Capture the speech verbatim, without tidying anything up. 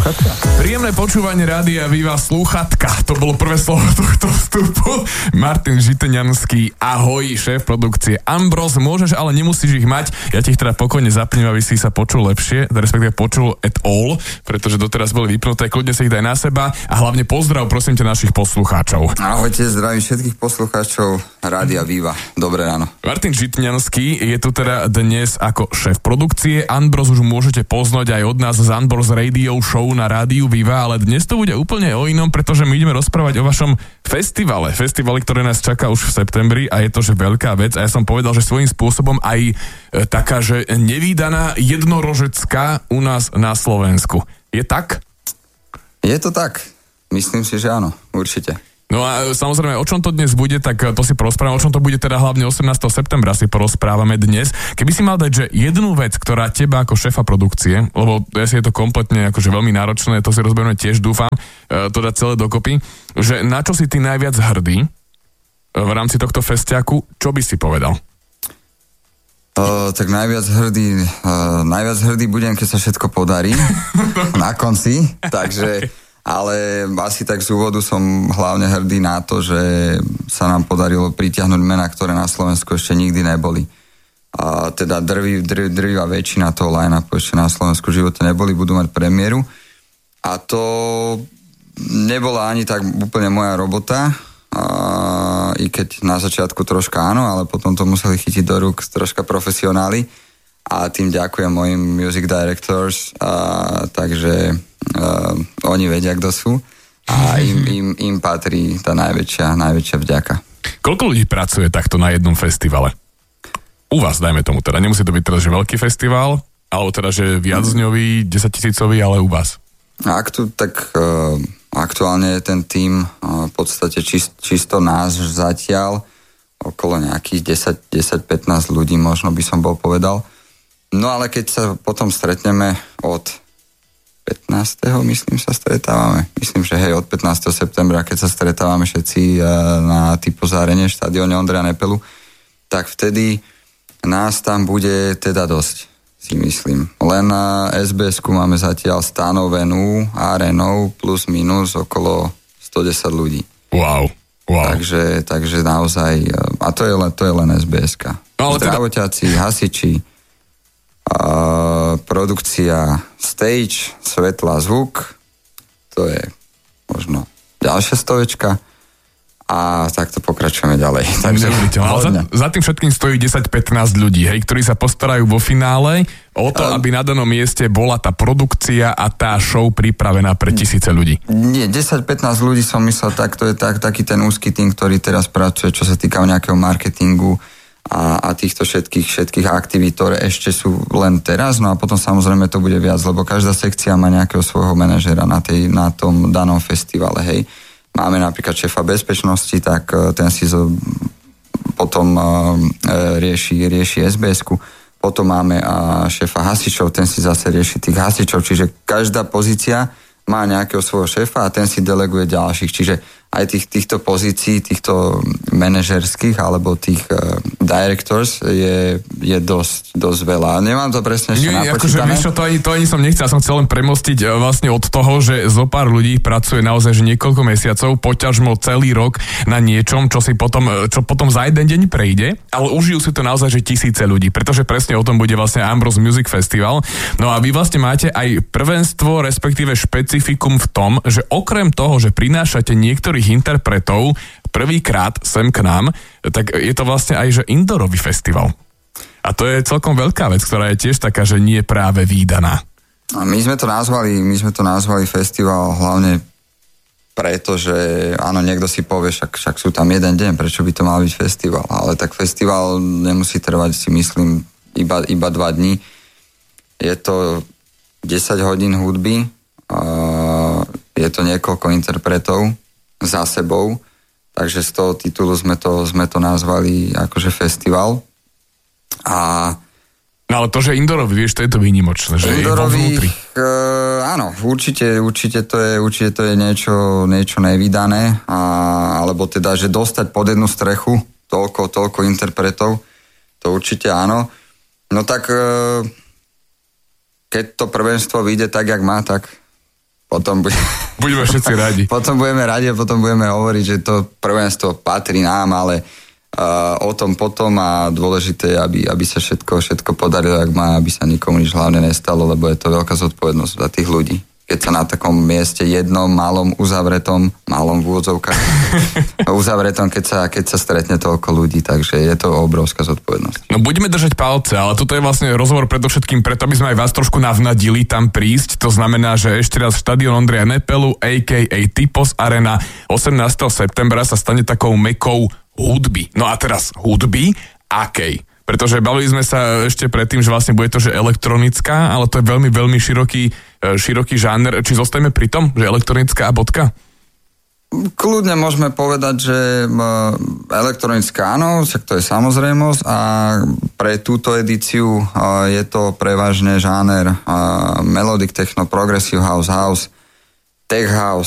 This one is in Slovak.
slúchatka. Príjemné počúvanie Rádia Viva slúchatka. To bolo prvé slovo tohto vstupu. Martin Žitňanský, ahoj, šéf produkcie Ambros. Môžeš, ale nemusíš ich mať. Ja ti ich teda pokojne zapnem, aby si sa počul lepšie, respektíve počul at all, pretože doteraz boli vypnuté. Kľudne si ich daj na seba a hlavne pozdrav, prosím ťa, našich poslucháčov. Ahojte, zdravím všetkých poslucháčov Rádia Viva. Dobré ráno. Martin Žitňanský je tu teda dnes ako šéf produkcie. Ambros už môžete poznať aj od nás z Ambros Radio Show na Rádiu Viva, ale dnes to bude úplne o inom, pretože my ideme rozprávať o vašom festivale. Festivale, ktoré nás čaká už v septembri a je to, že veľká vec. A ja som povedal, že svojím spôsobom aj e, taká, že nevídaná jednorožecká u nás na Slovensku. Je tak? Je to tak. Myslím si, že áno. Určite. No a samozrejme, o čom to dnes bude, tak to si porozprávame. O čom to bude teda hlavne osemnásteho septembra si porozprávame dnes. Keby si mal dať, že jednu vec, ktorá teba ako šéfa produkcie, lebo ja si je to kompletne akože veľmi náročné, to si rozberieme tiež, dúfam, to dať celé dokopy, že na čo si ty najviac hrdý v rámci tohto festiaku, čo by si povedal? Uh, tak najviac hrdý, uh, najviac hrdý budem, keď sa všetko podarí na konci, takže... Ale asi tak z úvodu som hlavne hrdý na to, že sa nám podarilo pritiahnuť mená, ktoré na Slovensku ešte nikdy neboli. A teda drví, drví, drvivá väčšina toho line-upu ešte na Slovensku v živote neboli, budú mať premiéru. A to nebola ani tak úplne moja robota, a i keď na začiatku troška áno, ale potom to museli chytiť do rúk troška profesionáli. A tým ďakujem mojim music directors, a, takže Uh, oni vedia, kto sú a im, im, im patrí tá najväčšia, najväčšia vďaka. Koľko ľudí pracuje takto na jednom festivale? U vás, dajme tomu teda. Nemusí to byť teraz, že veľký festival, alebo teda, že viacdňový, desaťtisícový, ale u vás. Ak tu, tak uh, aktuálne je ten tím uh, v podstate čist, čisto nás zatiaľ okolo nejakých desať pätnásť ľudí, možno by som bol povedal. No ale keď sa potom stretneme od pätnásteho myslím sa stretávame. Myslím, že hej, od pätnásteho septembra, keď sa stretávame všetci na Typozárene, štadióne Ondreja Nepelu, tak vtedy nás tam bude teda dosť, si myslím. Len na es bé esku máme zatiaľ stanovenú arenou plus minus okolo stodesať ľudí. Wow, wow. Takže, takže naozaj, a to je len, to je len es bé eska. Zdravotiaci, teda... hasiči, Uh, produkcia, stage, svetla, zvuk, to je možno ďalšia stovečka a takto pokračujeme ďalej. Takže za, za tým všetkým stojí desať pätnásť ľudí, hej, ktorí sa postarajú vo finále o to, uh, aby na danom mieste bola tá produkcia a tá show pripravená pre tisíce ľudí. Nie, desať pätnásť ľudí som myslel, tak to je tak, taký ten úzky tým, ktorý teraz pracuje, čo sa týka nejakého marketingu A, a týchto všetkých, všetkých aktivít, ktoré ešte sú len teraz, no a potom samozrejme to bude viac, lebo každá sekcia má nejakého svojho manažera na, tej, na tom danom festivale, hej. Máme napríklad šéfa bezpečnosti, tak ten si zo, potom uh, rieši, rieši es bé esku, potom máme uh, šéfa hasičov, ten si zase rieši tých hasičov, čiže každá pozícia má nejakého svojho šéfa a ten si deleguje ďalších, čiže aj tých, týchto pozícií, týchto manažerských alebo tých uh, directors je, je dosť, dosť veľa. Nemám to presne ešte napočítané. Akože, víš čo, to ani, to ani som nechcel, som chcel len premostiť uh, vlastne od toho, že zo pár ľudí pracuje naozaj že niekoľko mesiacov, poťažmo celý rok na niečom, čo si potom, čo potom za jeden deň prejde, ale užijú si to naozaj že tisíce ľudí, pretože presne o tom bude vlastne Ambros Music Festival. No a vy vlastne máte aj prvenstvo, respektíve špecifikum v tom, že okrem toho, že prinášate niektorých interpretov prvýkrát sem k nám, tak je to vlastne aj, že indoorový festival. A to je celkom veľká vec, ktorá je tiež taká, že nie práve vídaná. A my sme to nazvali, my sme to nazvali festival hlavne preto, že áno, niekto si povie, však, však sú tam jeden deň, prečo by to mal byť festival. Ale tak festival nemusí trvať, si myslím, iba, iba dva dní. Je to desať hodín hudby, je to niekoľko interpretov za sebou, takže z toho titulu sme to, sme to nazvali akože festival. A no ale to, že indoorový, vieš, to je to výnimočné, že indoorový, je e, áno, určite, určite to je, určite to je niečo, niečo nevydané, a, alebo teda, že dostať pod jednu strechu toľko, toľko interpretov, to určite áno. No tak e, keď to prvenstvo vyjde tak, jak má, tak potom bude... budeme všetci radi. Potom budeme radi a potom budeme hovoriť, že to prvenstvo patrí nám, ale uh, o tom potom a dôležité je, aby, aby sa všetko, všetko podarilo, ak má, aby sa nikomu nič hlavne nestalo, lebo je to veľká zodpovednosť za tých ľudí. Keď sa na takom mieste jednom, malom, uzavretom, malom v úvodzovkách, uzavretom, keď sa, keď sa stretne toľko ľudí, takže je to obrovská zodpovednosť. No budeme držať palce, ale toto je vlastne rozhovor predovšetkým preto, aby sme aj vás trošku navnadili tam prísť. To znamená, že ešte raz štadión Ondreja Nepelu, á ká á Typos Arena, osemnásteho septembra sa stane takou mekou hudby. No a teraz hudby, akej? Pretože bavili sme sa ešte predtým, že vlastne bude to, že elektronická, ale to je veľmi, veľmi široký, široký žáner. Či zostajeme pri tom, že elektronická a bodka? Kľudne môžeme povedať, že elektronická áno, však to je samozrejmosť a pre túto edíciu je to prevažne žáner melodic techno, progressive house, house, tech house,